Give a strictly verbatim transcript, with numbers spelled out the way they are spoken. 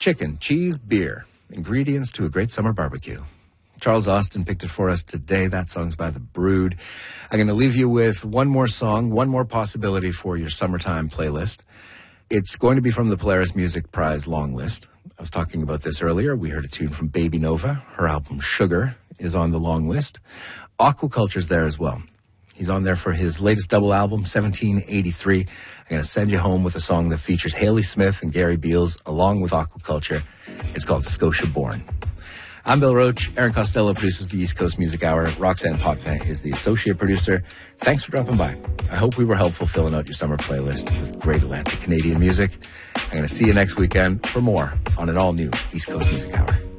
Chicken, cheese, beer. Ingredients to a great summer barbecue. Charles Austin picked it for us today. That song's by The Brood. I'm going to leave you with one more song, one more possibility for your summertime playlist. It's going to be from the Polaris Music Prize long list. I was talking about this earlier. We heard a tune from Baby Nova. Her album Sugar is on the long list. Aquaculture's there as well. He's on there for his latest double album, seventeen eighty-three. I'm going to send you home with a song that features Haley Smith and Gary Beals along with Aquaculture. It's called Scotia Born. I'm Bill Roach. Aaron Costello produces the East Coast Music Hour. Roxanne Potvin is the associate producer. Thanks for dropping by. I hope we were helpful filling out your summer playlist with great Atlantic Canadian music. I'm going to see you next weekend for more on an all-new East Coast Music Hour.